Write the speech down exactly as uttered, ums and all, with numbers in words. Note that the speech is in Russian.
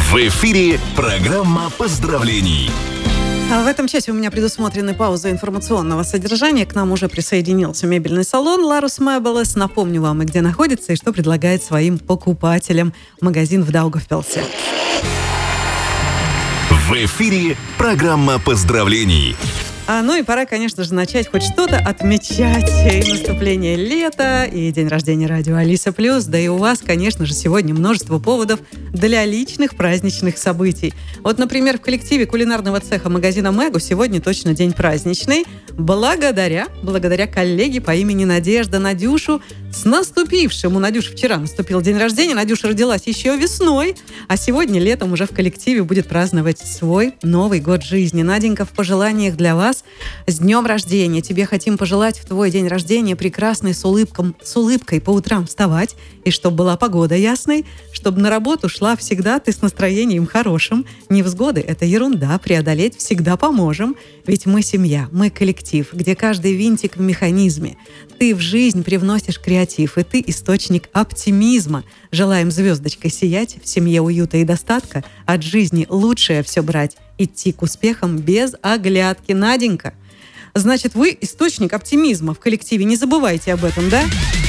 В эфире программа поздравлений. А в этом часе у меня предусмотрены паузы информационного содержания. К нам уже присоединился мебельный салон «Ларус Мебелес». Напомню вам, и где находится, и что предлагает своим покупателям магазин в Даугавпилсе. В эфире программа поздравлений. А, ну и пора, конечно же, начать хоть что-то отмечать. И наступление лета, и день рождения радио Алиса Плюс. Да и у вас, конечно же, сегодня множество поводов для личных праздничных событий. Вот, например, в коллективе кулинарного цеха магазина Мегу сегодня точно день праздничный. Благодаря, благодаря коллеге по имени Надежда. Надюшу с наступившим. У Надюши вчера наступил день рождения. Надюша родилась еще весной, а сегодня летом уже в коллективе будет праздновать свой Новый год жизни. Наденька, в пожеланиях для вас с днем рождения. Тебе хотим пожелать в твой день рождения прекрасной с, улыбком, с улыбкой по утрам вставать, и чтобы была погода ясной, чтобы на работу шла всегда ты с настроением хорошим. Невзгоды — это ерунда, преодолеть всегда поможем. Ведь мы семья, мы коллектив, где каждый винтик в механизме. Ты в жизнь привносишь креатив, и ты источник оптимизма. Желаем звездочкой сиять, в семье уюта и достатка, от жизни лучшее все брать, идти к успехам без оглядки. Наденька, значит, вы источник оптимизма в коллективе, не забывайте об этом, да?